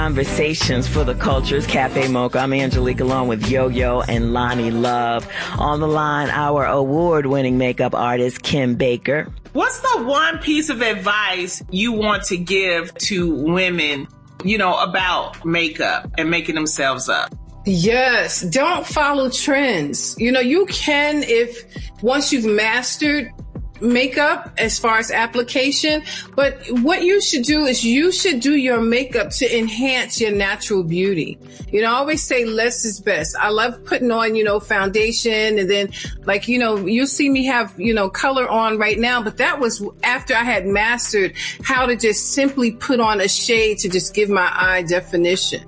Conversations for the Cultures, Cafe Mocha. I'm Angelique along with Yo-Yo and Lonnie Love. On the line, our award-winning makeup artist, Kim Baker. What's the one piece of advice you want to give to women, about makeup and making themselves up? Yes, don't follow trends. You can if once you've mastered makeup as far as application, but what you should do is you should do your makeup to enhance your natural beauty. I always say less is best. I love putting on, foundation, and then you see me have, color on right now, but that was after I had mastered how to just simply put on a shade to just give my eye definition.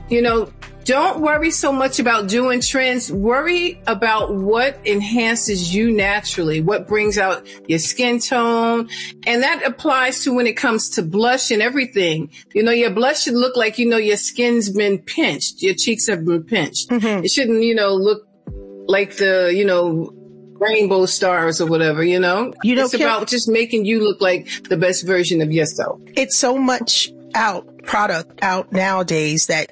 Don't worry so much about doing trends. Worry about what enhances you naturally, what brings out your skin tone. And that applies to when it comes to blush and everything. Your blush should look like, your skin's been pinched. Your cheeks have been pinched. Mm-hmm. It shouldn't, look like the, rainbow stars or whatever, It's about just making you look like the best version of yourself. It's so much product out nowadays that,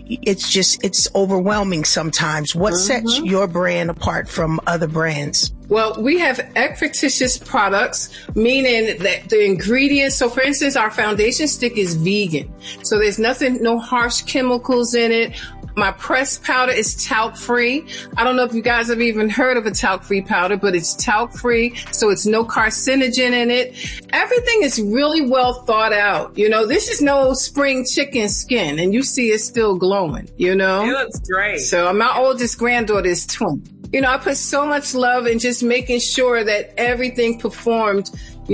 it's overwhelming sometimes. What sets your brand apart from other brands? Well, we have efficacious products, meaning that the ingredients. So for instance, our foundation stick is vegan. So there's no harsh chemicals in it. My pressed powder is talc-free. I don't know if you guys have even heard of a talc-free powder, but it's talc-free, so it's no carcinogen in it. Everything is really well thought out. This is no spring chicken skin, and you see it's still glowing, It looks great. So my oldest granddaughter is 20. I put so much love in just making sure that everything performed,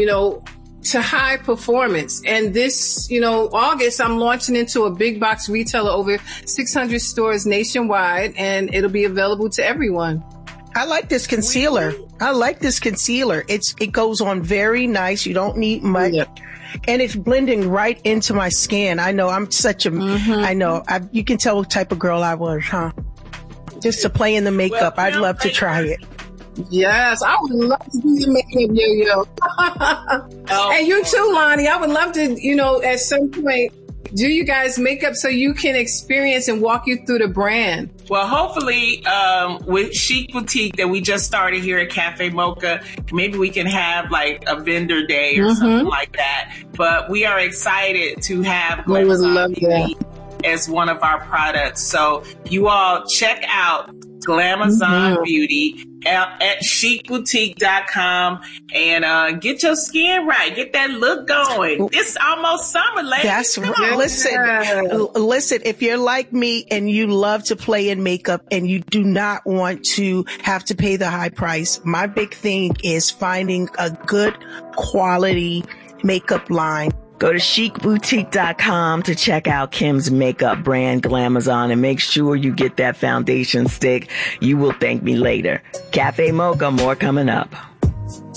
to high performance. And this, August, I'm launching into a big box retailer, over 600 stores nationwide, and it'll be available to everyone. I like this concealer. It goes on very nice. You don't need much. Yeah. And it's blending right into my skin. I know I'm such a, you can tell what type of girl I was, huh? Just to play in the makeup. I'd love to try it. Yes, I would love to do your makeup, Yo-Yo. And you too, Lonnie. I would love to, at some point, do you guys makeup so you can experience and walk you through the brand. Well, hopefully, with Chic Boutique that we just started here at Cafe Mocha, maybe we can have like a vendor day or something like that. But we are excited to have Glamazon Beauty as one of our products. So you all check out Glamazon Beauty at chicboutique.com and get your skin right. Get that look going. It's almost summer, ladies. That's right. Listen, if you're like me and you love to play in makeup and you do not want to have to pay the high price, my big thing is finding a good quality makeup line. Go to chicboutique.com to check out Kim's makeup brand, Glamazon, and make sure you get that foundation stick. You will thank me later. Cafe Mocha, more coming up.